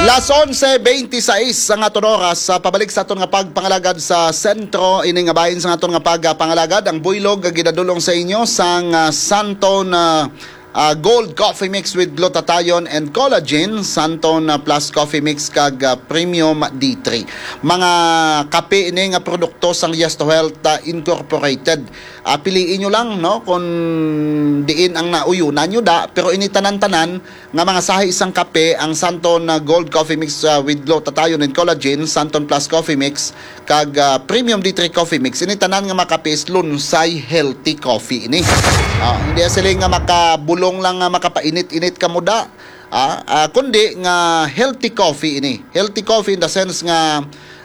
Las 11:26 ang aton oras sa pabalik sa aton nga pagpangalagad sa sentro ini nga bahin sa aton nga pagpangalagad ang buylog nga ginadulong sa inyo sang Santon Gold Coffee Mix with glutathione and collagen, Santon Plus Coffee Mix kag Premium D3. Mga kape ini nga produkto sang Yes to Health Incorporated. Piliin nyo lang no kung diin ang nauyunan nyo da, pero ini tanan-tanan nga mga sahi isang kape ang Santon Gold Coffee Mix with glutathione and collagen, Santon Plus Coffee Mix kag Premium D3 Coffee Mix. Ini tanan nga makape is lunsay healthy coffee ini. Hindi sila nga makabulong lang nga makapainit-init ka mo da. Kundi nga healthy coffee ini. Healthy coffee in the sense nga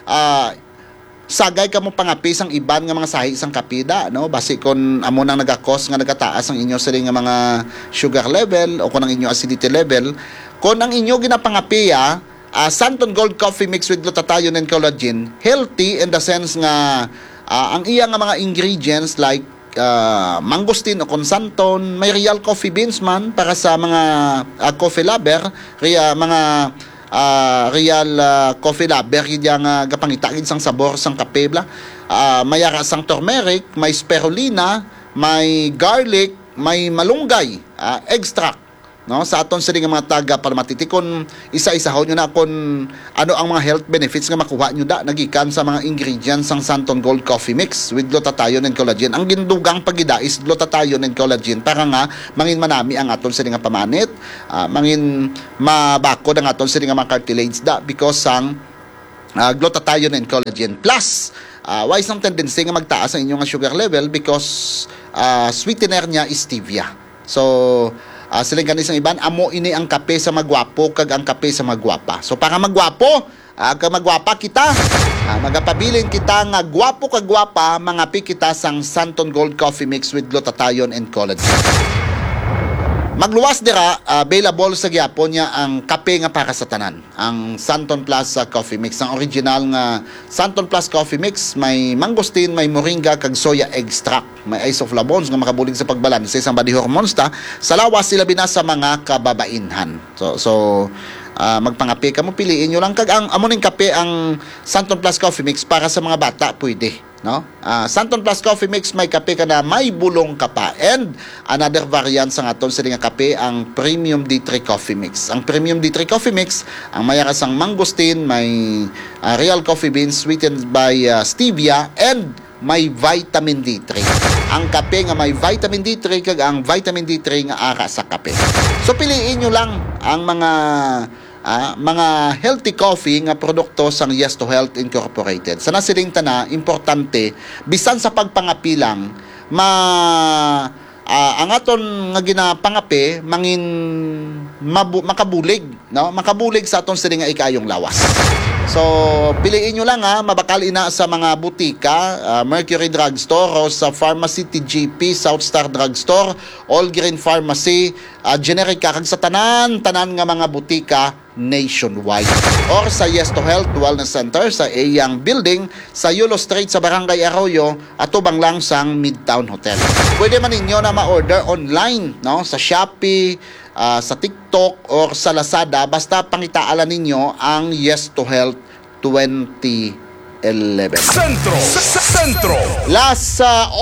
sagay ka mo pangapis ang iban nga mga sahi isang kapida, no? Basi kon amo nang nagakos nga nagataas ang inyo sila nga mga sugar level o kon ang inyo acidity level, kon ang inyo ginapangapiya Santon Gold Coffee Mix with glutathione and collagen, healthy in the sense nga ang iya nga mga ingredients like mangosteen o consanton, may real coffee beans man para sa mga coffee lover, mga real coffee lover yang gapangitagid sang sabor sang kape bla. Mayara sang turmeric, may spirulina, may garlic, may malunggay extract, no, sa aton sila nga mga taga para matitikon isa-isahon nyo na kung ano ang mga health benefits nga makuha nyo da nagikan sa mga ingredients ng Santon Gold Coffee Mix with glutathione and collagen. Ang gindugang pagida is glutathione and collagen para nga mangin manami ang aton sila nga pamanit, mangin mabakod ang aton sila nga mga cartilage da because sang glutathione and collagen plus why isang tendency nga magtaas ang inyong sugar level because sweetener niya is stevia. So siling kanisang iban, amo ini ang kape sa magwapo kag ang kape sa magwapa. So para magwapo, kag magwapa kita, magapabilin kita nga gwapo kag gwapa, mangapi kita sang Santon Gold Coffee Mix with glutathione and collagen. Magluwas dira, available sa gyapon niya ang kape nga para sa tanan. Ang Santon Plus Coffee Mix, ang original nga Santon Plus Coffee Mix, may mangosteen, may moringa kag soya extract, may isoflavones nga makabulig sa pagbalanse sa body hormones ta. Sa lawas sila binasa mga kababainhan. So magpangape ka mo, piliin nyo lang kag ang amuning kape ang Santon Plus Coffee Mix para sa mga bata pwede, no? Santon Plus Coffee Mix may kape ka na may bulong ka pa, and another variant sa aton sila nga kape ang Premium D3 Coffee Mix. Ang Premium D3 Coffee Mix ang mayaras ang mangosteen, may real coffee beans sweetened by stevia, and may vitamin D3. Ang kape nga may vitamin D3 kag ang vitamin D3 nga ara sa kape. So piliin nyo lang ang mga healthy coffee nga produkto sang Yes to Health Incorporated. Sa nasiling tana, importante, bisan sa pagpangapilang, ang aton nga ginapangapi, mangin makabulig, no? Makabulig sa aton siling nga ikayong lawas. So, piliin nyo lang mabakal ina sa mga butika, Mercury Drugstore, Rosa Pharmacy, TGP, South Star Drugstore, All Green Pharmacy, generic kag sa tanan nga mga butika nationwide. Or sa Yes to Health Wellness Center sa Eyang Building, sa Yulo Street sa Barangay Arroyo, at tubang lang sang Midtown Hotel. Pwede man ninyo na ma-order online, no, sa Shopee, sa TikTok or sa Lazada, basta pangitaalan ninyo ang Yes to Health 2011. Sentro. Last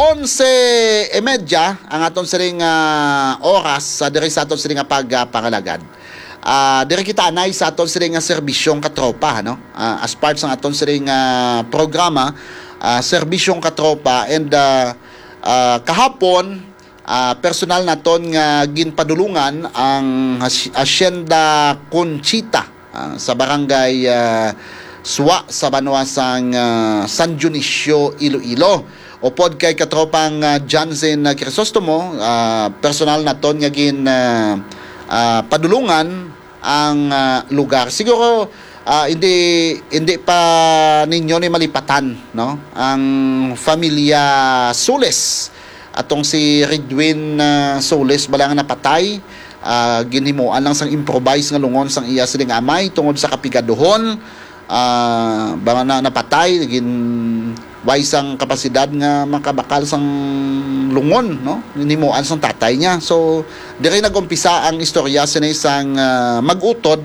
11:30 ang aton siling oras sa diri sa aton siling pagpangalagad. Diri kita anay sa aton siling serbisyong katropa, no? As part sa aton siling programa, serbisyong katropa, and kahapon personal naton nga ginpadulungan ang Hacienda Conchita sa barangay Suwa sa Banuasang San Dionisio, Iloilo. Upod kay katropang Jansen Crisostomo, personal naton nga gin padulungan ang lugar. Siguro hindi pa ninyo ni malipatan, no, ang familia Soles. Atong si Ridwin Soles balang napatay, ginhimuan lang sang improvise nga lungon sang iya siling amay tungod sa kapigaduhon, baka na napatay gin waisang kapasidad nga makabakal sang lungon, no, ginhimuan sang tatay niya. So dire nagumpisa ang istorya sa isang magutod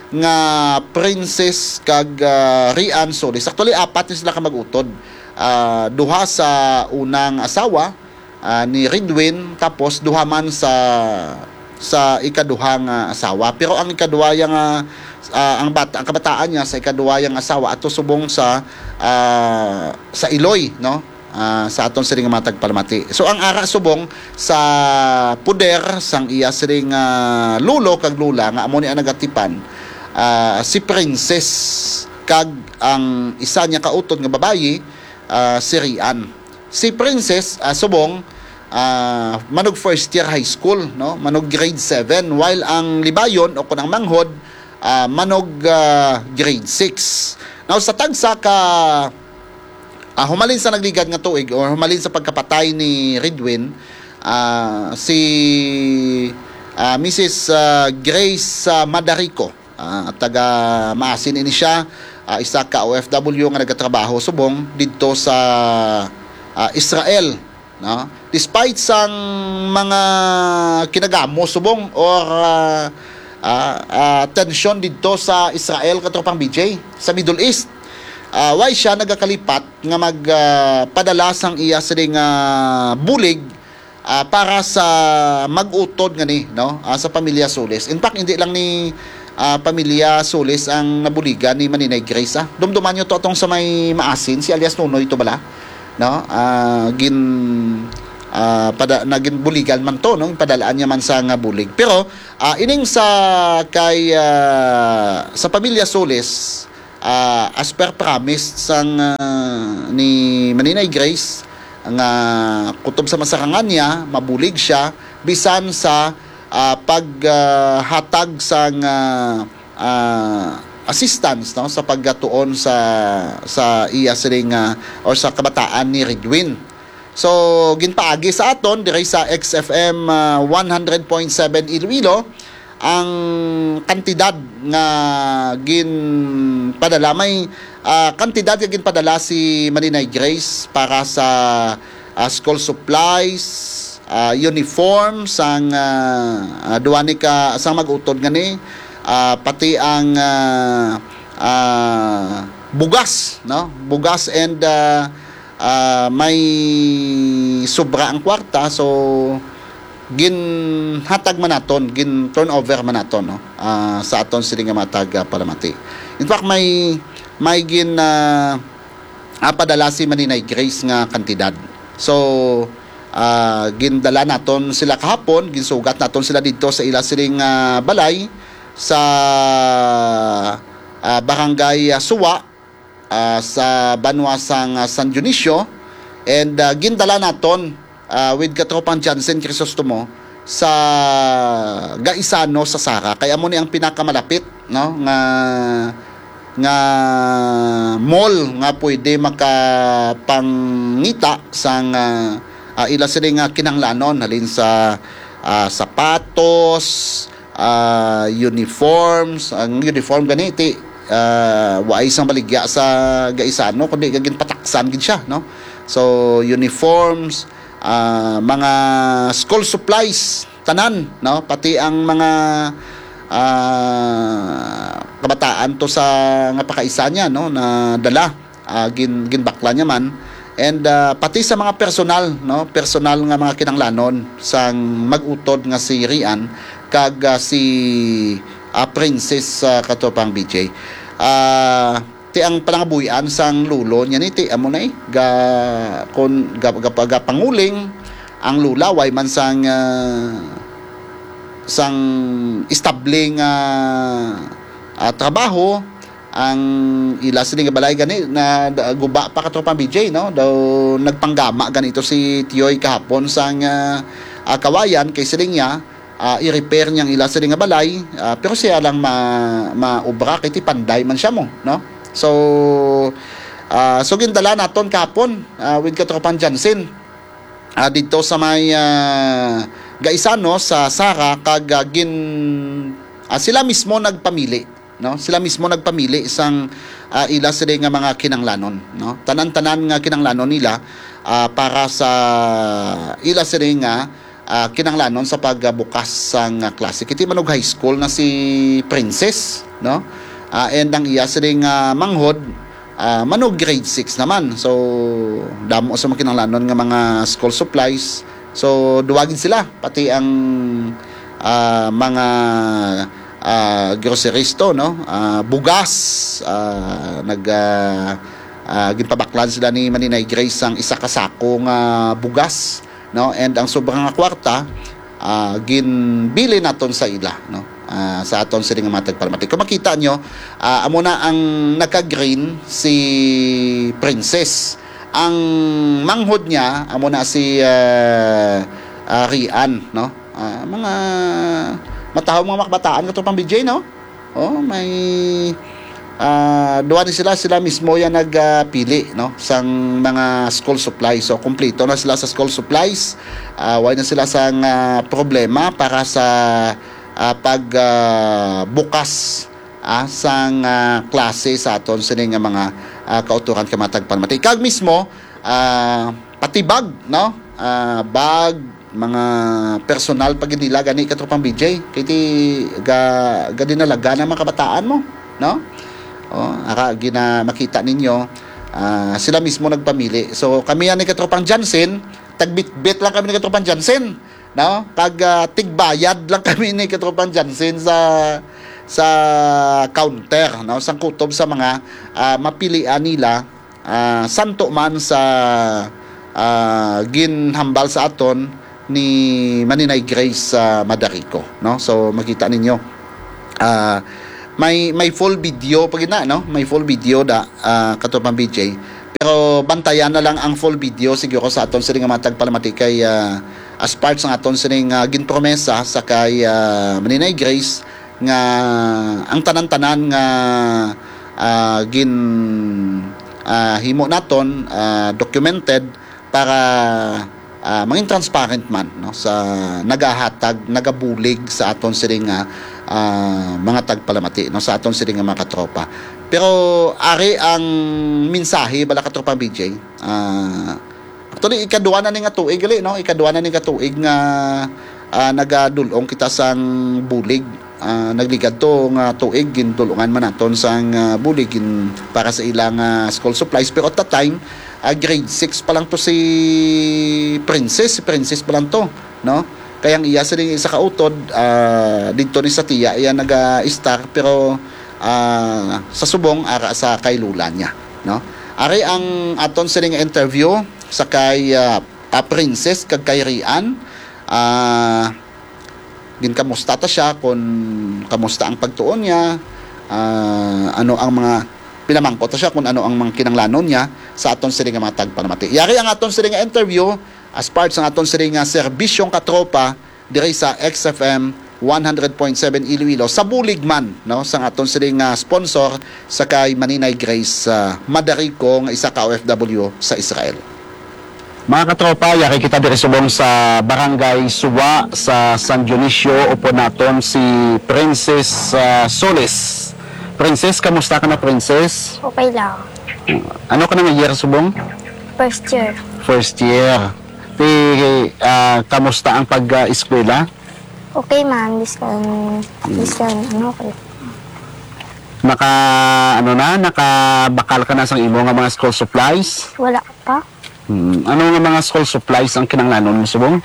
nga Princess kag Rian Solis. Actually apat ni sila ka mag-utod. Duha sa unang asawa ni Ridwin, tapos duha man sa ikaduhang asawa. Pero ang ikaduha yang ang kabataan niya sa ikaduha yang asawa ato subong sa Iloy, no? Sa aton siring matag Palamati. So ang ara subong sa puder sang iya siring lulo kag lula nga amo ni nagatipan si Princess kag ang isa niya kautod nga babayi si Rian. Si Princess subong manog first year high school, no? Manog grade 7, while ang libayon o kunang manghod manog grade 6. Now sa tagsa ka humalin sa nagligad nga tuig or humalin sa pagkapatay ni Ridwin, si Mrs. Grace Madarico, taga Maasin ini siya, isa ka OFW nga nagatrabaho subong didto sa Israel, no? Despite sang mga kinagamo subong or tension didto sa Israel katropang BJ sa Middle East, why siya nagakalipat nga magpadala sang iya siring bulig para sa mag-utod nga ni, no? Sa pamilya Solis. In fact, hindi lang ni pamilya Solis ang nabuligan ni Maninay Grace. Dumduman nyo to atong sa may Maasin, si alias Nunoy ito bala, no? Naging buligan man to, no? Padalaan niya man sa nga bulig. Pero ining sa sa pamilya Solis, as per promise sang ni Maninay Grace nga kutob sa masarangan niya, mabulig siya bisan sa paghatag sang assistance, no, sa pagatuon sa iya siring or sa kabataan ni Ridwin. So ginpaagi sa aton diri sa XFM 100.7 Iloilo ang kantidad nga ginpadala. May kantidad nga ginpadala si Maninay Grace para sa school supplies, uniform sang duwani ka sang mag-utod gani, pati ang bugas, no? Bugas, and may sobra ang kwarta, so ginhatag man naton, gin turnover man naton, no? Sa aton siling nga matag Palamati. In fact, may padala si Maninay Grace nga kantidad. So gindala naton sila kahapon, ginsugat naton sila dito sa ila siling balay sa barangay Suwa, sa Banwasang San Dionisio, and gindala naton with katropang Jansen Crisostomo sa Gaisano sa Sara. Kaya mo ni ang pinakamalapit, no, nga mall nga pwede makapangita sang ila siling kinanglanon halin sa sapatos, uniforms. Ang uniform ganiti waay isang baligya sa Gaisano kundi gagin pataksan gid siya, no? So uniforms, mga school supplies tanan, no? Pati ang mga kabataan to sa nga pakaisa niya, no, na dala ginbakla niya man, and pati sa mga personal, no, personal nga mga kinanglanon sang mag-utod nga si Rian kag si Princess katopang BJ. Ti ang palangabuyan sang lulo niya ni ti amo na panguling ang lula way man sang istabling trabaho ang ila sining balay gani na guba pa katropang BJ, no, daw nagpanggama ganito si Tioy kahapon sang kawayan kay siling niya i-repair niyang ila sining balay, pero siya lang maubra kay ti panday man siya mo, no? So gindala naton kahapon with katropang Jansen dito sa may Gaisano sa Sara, kag sila mismo nagpamili, no? Sila mismo nagpamili isang ila sila nga mga kinanglanon, no? Tanan-tanan nga kinanglanon nila para sa ila sila nga kinanglanon sa pagbukas sang klase. Kiti manog high school na si Princess, no? And ang iya siring manghod manog grade 6 naman. So damo sa makinanglanon nga mga school supplies. So duwagin sila pati ang mga groceries to, no? Bugas, ginpabaklan sila ni Maninay Grace ang isa ka sako nga bugas, no? And ang sobrang kwarta ginbili naton sa ila, no? Sa aton sila nga matag palamati. Kung makita nyo, amo na ang naka-green si Princess. Ang manghod niya amo na si Rian, no? Mga matahong mga makbataan kato pang BJ, no? Oh, may duwa ni sila mismo yan nagpili, no? Sang mga school supplies. So kompleto na sila sa school supplies. Wala na sila sang problema para sa pagbukas sang klase sa aton sining nga mga kauturan kamatag panmati. Kag mismo pati bag, no? Bag, mga personal pag nila gani katropang BJ kay ti ga dinalaga na mga kabataan mo, no? Makita ninyo sila mismo nagpamili. So kami yan ni katropang Jansen, tagbit-bit lang kami ni katropang Jansen, no? Pag tigbayad lang kami ni katropang Jansen sa counter, no? Sang kutob sa mga mapilian nila santo man sa ginhambal sa aton ni Maninay Grace Madarico, no? So makita ninyo may full video pag ina, no? May full video da katupang BJ, pero bantayan na lang ang full video siguro sa aton sining matag palamati kay as part sa aton sining ginpromesa sa kay Maninay Grace nga ang tanan-tanan nga himo naton documented para maging transparent man, no? Sa nagahatag, nagabulig sa aton siring mga tagpalamati, no? Sa aton siring mga katropa. Pero ari ang mensahe bala katropa BJ. Actually ikaduwa na ni nga tuig gali, no? Ikaduwa na ni nga tuig nga nagadulong kita sang bulig. Nagligad to nga tuig gindulungan man naton sang bulig para sa ilang school supplies, pero at that time grade 6 pa lang to si Princess pa lang to, no? Kaya ang iya sa ring isa kautod dito ni sa tiya iya naga-star, pero sa subong ara sa kay lula niya, no? Ari ang aton sa ring interview sa kay Princess kag kay Rian. Ginkamusta ta siya kung kamusta ang pagtuon niya, ano ang mga pinamangkot siya kung ano ang mga kinanglanon niya sa aton siring nga matag panamati. Yari ang aton siring nga interview as part sa aton siring nga serbisyong katropa diri sa XFM 100.7 Iloilo sa buligman, no? Sa aton siring nga sponsor sa kay Maninay Grace Madarico nga isa ka OFW sa Israel. Mga katropa, yari kita diri subong sa Barangay Suwa sa San Dionisio. Upo naton si Princess Solis. Princess, kamusta ka na, Princess? Okay lang. Ano ka na year subong? First year. First year. Kamusta ang pag-eskwela? Okay man, this can, okay. Nakabakal ka na sa imo nga mga school supplies? Wala pa. Ano nga mga school supplies ang kinanglanon mo subong?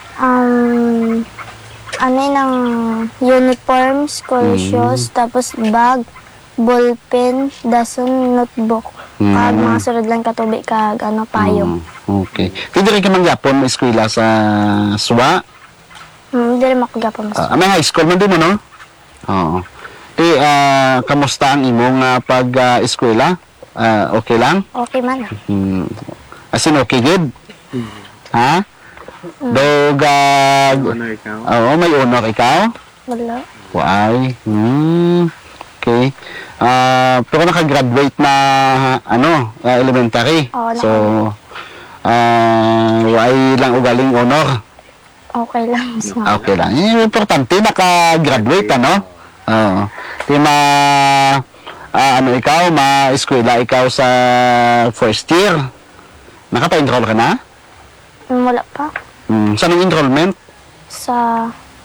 Ano yun ang uniform, school shoes, tapos bag, ballpen, dason, notebook. Kag mga sunod lang katubi kag payong. Okay. Hindi rin ka mangyapon mo eskwela sa Suwa? Hindi rin makagapa mas. May high school man din mo, no? Oo. Kamusta ang imong pag-eskwela? Okay lang? Okay man. As in, okay, good? Ha? Honor ikaw? Oo, may honor ikaw? Wala. Why? Okay. Pero nakagraduate na, elementary. Oo, so, why lang ugaling honor? Okay lang. Okay lang. Importante, nakagraduate, ano? Oo. Ikaw, ma-eskwela ikaw sa first year. Nakapa-enroll ka na? Wala pa. Saan ang enrollment? sa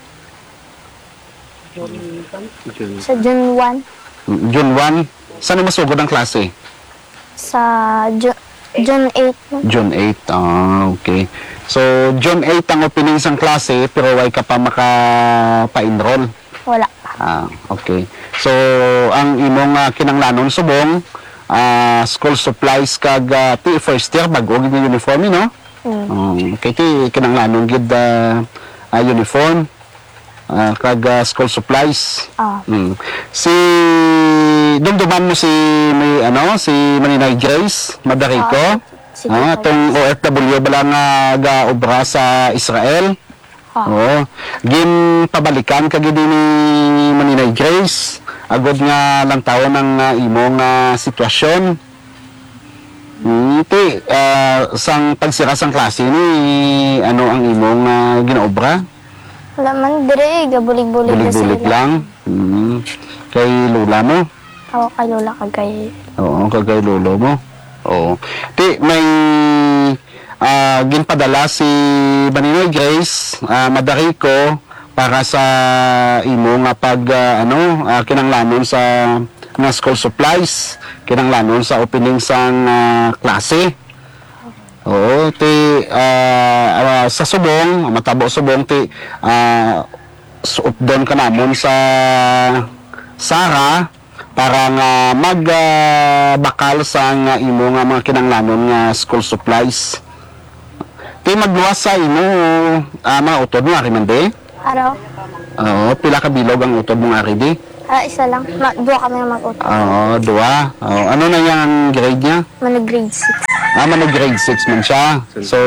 June 1. June 1. Saan mo masugod ang klase? Sa June 8. no? June 8. Ah, okay. So, June 8 ang opening sang klase, pero why ka pa maka-pa-enroll? Wala. Ah, okay. So, ang imong kinanglanon subong, school supplies kag ti first year bago gid yung uniform no? Okay, ti kinanglanon gid uniform kag school supplies. Si dumduman mo si may si Maninay Grace Madarico. Sige, Tong OFW bala nga gaobra sa Israel. Oo. Gin pabalikan kag ni Maninay Grace agod nga lang taon ng imong sitwasyon. Iti sang pagsira sang klase ni ano ang imong ginaobra? Wala man dire, gabulig-bulig na Bulig-bulig sila. lang. Kay lula mo. Ako kay Lola kagay. Oo, kagay lolo mo. Oo. Ti may ginpadala si Maninoy Grace Madarico para sa imo nga pag kinanglanon sa nga school supplies, kinanglanon sa opening sang klase. Oo, ti sa subong, matabo subong ti suupdon ka namon sa Sara para nga magbakal sa nga imo nga mga kinanglanon nga school supplies. Ti magluwas sa imo mga utod mo ari man de. Araw? Oo, pila ka bilog ang utod mo ari di? Isa lang. Dua kami na mag-utang. Oo, dua. Oo, ano na yung grade niya? Mano grade 6. Mano grade 6 man siya. So,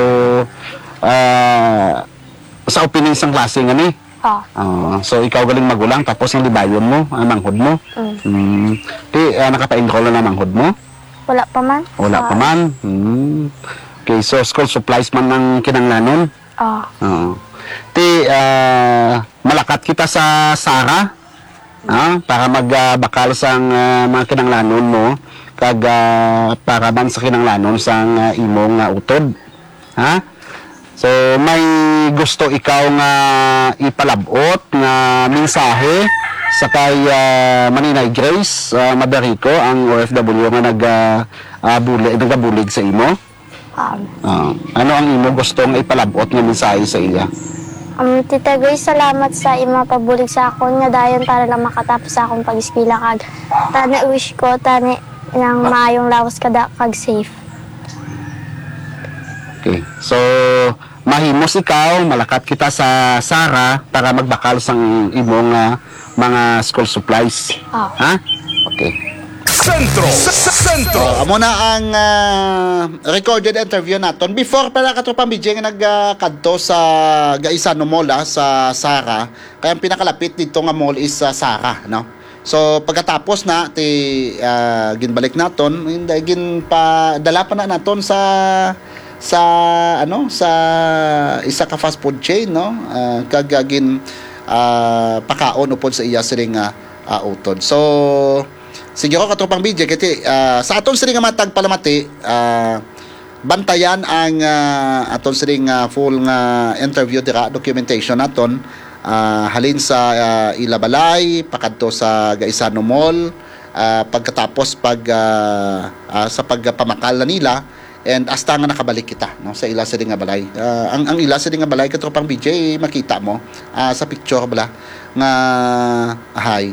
sa opening sang klase nga ni. So, ikaw galing magulang tapos ang libayon mo, manghod mo. Di, nakapa-enroll na manghod mo? Wala pa man. Wala pa man. Okay, so school supplies man ng kinanglanon? Oo. Di, malakat kita sa Sara para magbakal sang mga kinanglanon mo kag para man sa kinanglanon sang imong utod. Ha? So, may gusto ikaw nga ipalabot nga mensahe sa kay Maninay Grace Madarico, ang OFW nga nagabulig sa imo? Ano ang imo gusto nga ipalabot nga mensahe sa iya? Tita Grace, salamat sa ima pabulig sa akon nga dayon para lang makatapos sa akong pag-eskwela kag tani wish ko tani nang maayong lawas kada kag safe. Okay. So, mahimos ikaw, malakat kita sa Sara para magbakal sang imong mga school supplies. Ha? Okay. Amo na ang recorded interview naton. Before pala katropang BJ nga nagkadto sa Gaisano Mall sa Sara. Kaya ang pinakalapit dito nga mall is Sara, no? So pagkatapos na ginbalik naton, gin pa dala pa na naton sa isa ka fast food chain, no? Kagagin pakaon upod sa iya siring utod. So siguro katropang BJ kiti sa aton siring matag palamati bantayan ang aton siring full nga interview dira documentation naton halin sa Ilabalay pakadto sa Gaisano Mall pagkatapos sa pagpamakal na nila and hasta nga nakabalik kita no sa ila siring nga balay ang ila siring nga balay katropang BJ makita mo sa picture bala nga hay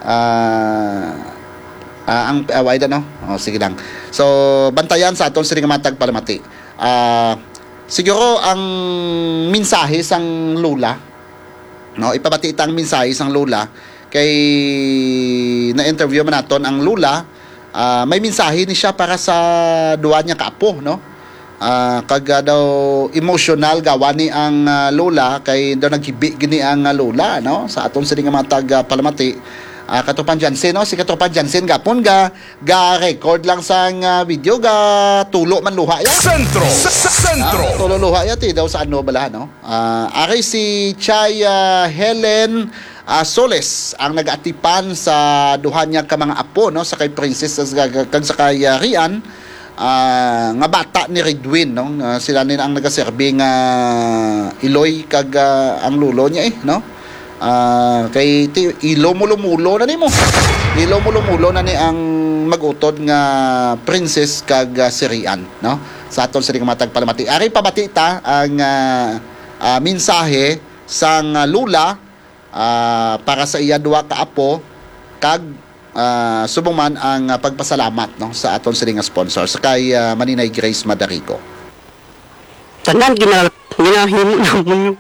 ang wide no? Sige lang. So, bantayan sa aton siring matag palamati. Siguro ang mensahe sang lula, no? Ipabati ang mensahe sang lula kay na-interview man naton ang lula, may mensahe ni siya para sa duwa niya kaapo, no? Kag daw emotional gawani ang lula kay daw naghibi gini ang lula, no? Sa aton siring matag palamati. Katopan Jansen, no? Si Katopan Jansen gapon ga record lang sang video ga tulo man luha ya. Sentro. Tulo luha ya ti daw sa ano bala no. Ari si Chay Helen Soles ang nag-atipan sa duha niya ka mga apo no sa kay Princess kag sa kay Rian nga bata ni Redwin, no? Sila ni ang nagaserbi nga Iloy kag ang lulo niya no? Kay ilo mulo na nimo. Ilo mulo na ni ang magutod nga princess kag Sirian, no? Sa aton sa matag palamati. Ari pabati ta ang mensahe sang lula para sa iya duwa ka apo kag subong man ang pagpasalamat, no, sa aton siling sponsor sa kay Maninay Grace Madarico. Tanan ginahimo namon.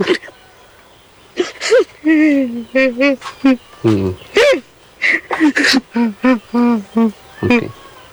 Okay.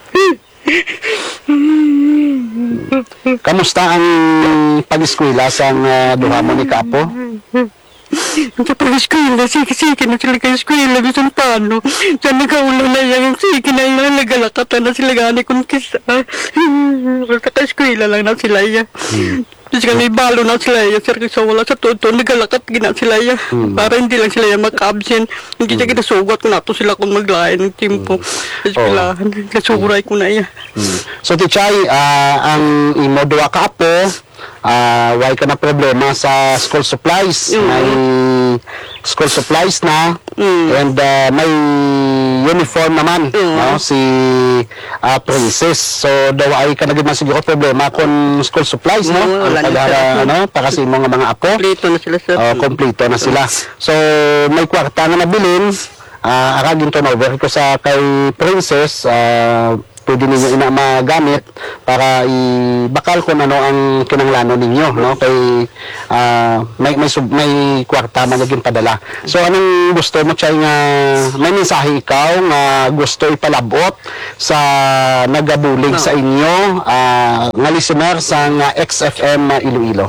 Kamusta ang pag-eskwela sa duha mo ni Kapo? Kapag-eskwela, sige na sila ka-eskwela, bisan paano. Diyan nagkaulo na yan, sige na yung nagalakatan na sila gani kung kisa. Basta ka-eskwela lang na sila yan. Kasi kami balo na sila yan, sir, kasi wala sa totoo, nagalakat gina sila yan. Para hindi lang sila yan mag-absent. Hindi siya kinasugat ko na to sila kung maglayan ng timpo. Eskwelahan, nasuray ko na yan. So, Tichay, ang imo duha ka apo, why ka na problema sa school supplies. May school supplies na and may uniform naman, no, si Princess. So daw ay ka naging siguro problema kon school supplies, no? Wala na, Ano, para sa imong mga apo. Kompleto na sila, sir. Kompleto na sila. So may kwarta nga nabilin, aragin turnover ko sa kay Princess, pwede ninyo ina magamit para ibakal kung ano ang kinanglano ninyo, no, kay may kwarta man naging padala. So anong gusto mo, Chay, nga may mensahe ikaw nga gusto ipalabot sa nagabulig sa inyo nga listener sa XFM Iloilo?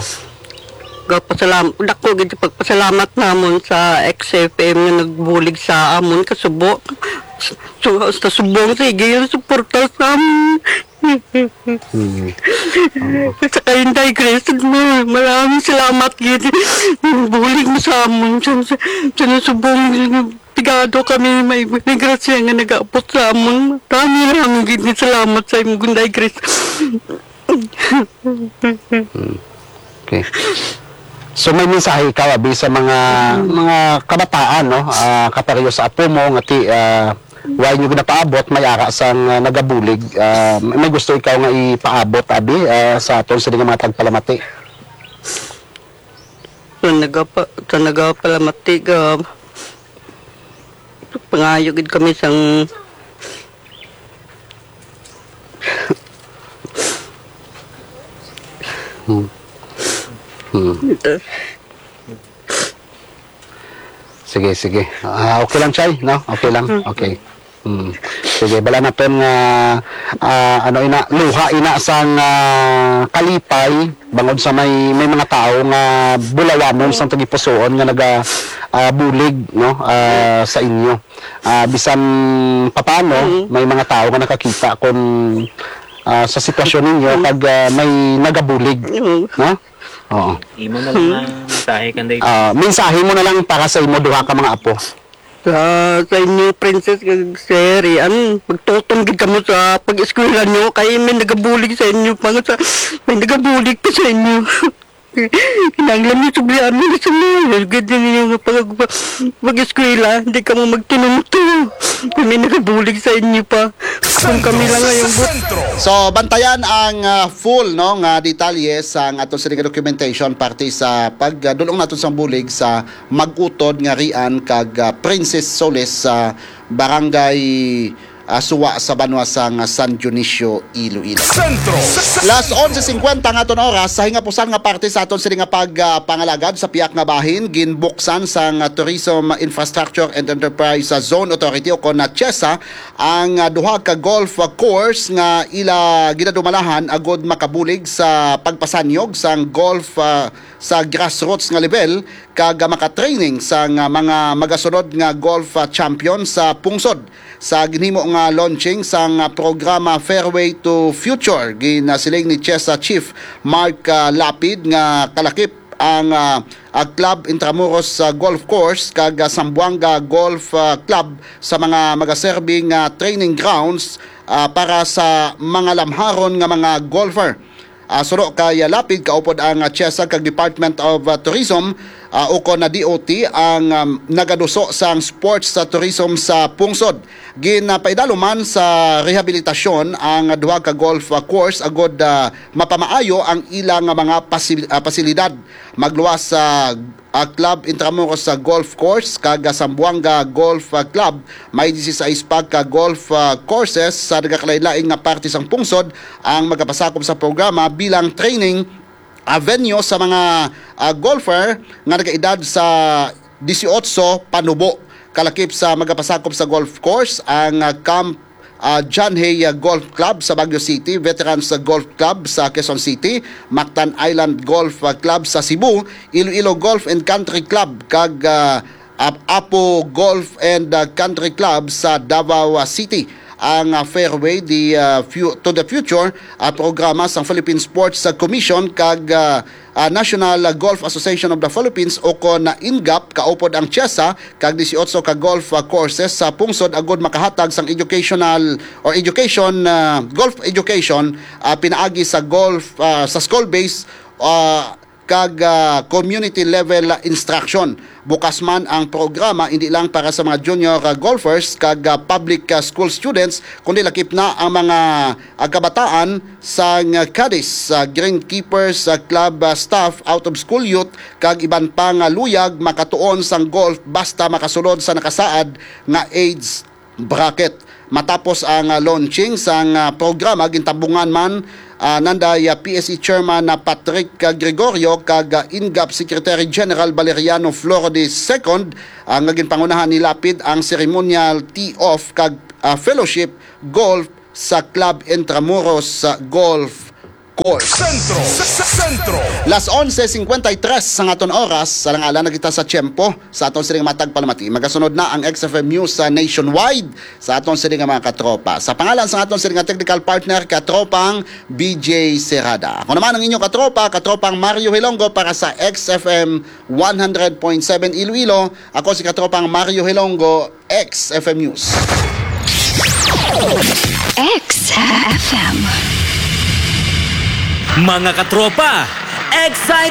Dako gid pagpasalamat namon sa XFM nga nagbulig sa amon kasubo. So, sa subong sige suporta sa amon. Sa kainday Grace, maraming salamat gid. Bulig mo sa amon sa subong pigado kami may grasya nga nag-aapot sa amon. Maraming gid salamat sa imong Gunday Grace. Okay. So may mensahe ikaw abi sa mga kabataan, no, kapareho sa apo mo nga why nyo ginapaabot may ara sang nagabulig, may gusto ikaw nga ipaabot abi sa aton sa mga tagpalamati. Sa nagapalamati ka pangayo gid kami sang Sige. Okay lang, Chay, no? Okay lang. Okay. Sige, bala natin nga luha ina sang kalipay bangod sa may mga tao nga bulawanon sang tagipusoon nga bulig, no, sa inyo. Bisan papano may mga tao nga nakakita kung sa sitwasyon ninyo kag may nagabulig, no? Oo. Imo na lang ang mensahe kanday. Mensahe mo na lang para sa imo duha ka mga apo. sa inyo, Princess kag Sir Ian, magtutong gid kamo sa pag-eskwela nyo kay may nagabulig sa inyo may nagabulig pa sa inyo. Kinanglan niyo sublian mo sa mga ganda ninyo pag-eskwela, hindi ka mo magtinunto. May nagabulig sa inyo pa. Kung kami lang ngayong So bantayan ang full, no, nga detalye sa aton sa documentation parte sa pagdulong naton sa bulig sa magutod nga rian kag Princess Solis sa barangay Suwa sa Banwa sang San Dionisio, Iloilo. Las 11:50 nga aton oras sa hingapusan nga parte sa aton sila nga pagpangalagad sa piyak nga bahin ginbuksan sang Tourism Infrastructure and Enterprise Zone Authority o kon CHESA ang duha ka golf course nga ila ginadumalahan agod makabulig sa pagpasanyog sang golf sa grassroots nga level kag maka-training sang mga magasunod nga golf champion sa pungsod sa ginhimo nga launching sang programa Fairway to Future ginasiling ni CHESA Chief Mark Lapid nga kalakip ang Club Intramuros Golf Course kag Zamboanga Golf Club sa mga magaserbing training grounds para sa mga lamharon nga mga golfer. Suro kay lapid kaupod ang CHESA kag Department of Tourism uko na DOT ang nagaduso sang sports sa tourism sa pungsod. Ginapaidalo man sa rehabilitasyon ang duha ka golf course agod mapamaayo ang ilang mga pasilidad. Magluwas sa Club Intramuros sa Golf Course kag Zamboanga Golf Club may 16 pa ka golf courses sa nagakalain-laing nga parte sang pungsod ang magapasakop sa programa bilang training venue sa mga golfer nga nagaedad sa 18 panubo. Kalakip sa magapasakop sa golf course ang Camp John Hay Golf Club sa Baguio City, Veterans Golf Club sa Quezon City, Mactan Island Golf Club sa Cebu, Iloilo Golf and Country Club kag Apo Golf and Country Club sa Davao City. Ang Fairway to the Future programa sa Philippine Sports Commission kag National Golf Association of the Philippines o na INGAP kaupod ang CHESA kag 18 ka golf courses sa pungsod agod makahatag sang educational or education golf education pinaagi sa golf sa school base kag community level instruction. Bukas man ang programa hindi lang para sa mga junior golfers kag public school students kundi lakip na ang mga kabataan sa caddies, greenkeepers, club staff, out of school youth kag iban pang luyag makatuon sang golf basta makasulod sa nakasaad nga age bracket. Matapos ang launching sang programa gintabungan man nanday PSC Chairman Patrick Gregorio kag INGAP Secretary General Valeriano Flores II ang naging pangunahan ni lapid ang ceremonial tee-off kag fellowship golf sa Club Intramuros Golf Course. Sentro. Las 11:53 sa aton oras sa langalan na kita sa tiyempo sa aton siring matag palamati. Magasunod na ang XFM News nationwide sa aton siring mga katropa. Sa pangalan sa aton siring technical partner katropang BJ Serrada. Ako naman ang inyong katropang Mario Hilonggo para sa XFM 100.7 Iloilo. Ako si katropang Mario Hilonggo, XFM News. XFM. Mga katropa, excited